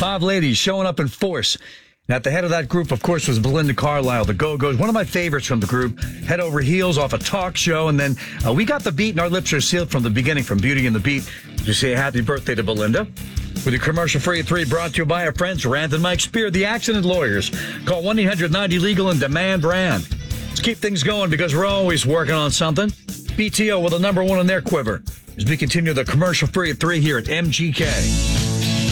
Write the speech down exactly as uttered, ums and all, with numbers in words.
Five ladies showing up in force. And at the head of that group, of course, was Belinda Carlisle, the Go-Go's, one of my favorites from the group, head over heels off a talk show. And then uh, we got the beat, and our lips are sealed from the beginning, from Beauty and the Beat. To say a happy birthday to Belinda. With a commercial-free three brought to you by our friends, Rand and Mike Spear, the accident lawyers. Call one eight hundred ninety legal and demand Rand. Let's keep things going because we're always working on something. B T O with a number one in their quiver as we continue the commercial-free at three here at M G K.